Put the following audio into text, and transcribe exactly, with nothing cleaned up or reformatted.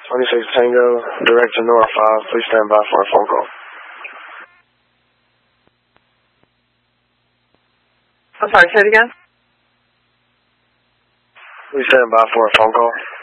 twenty-six Tango, direct to Nora five. Please stand by for a phone call. I'm sorry, say it again? Please stand by for a phone call.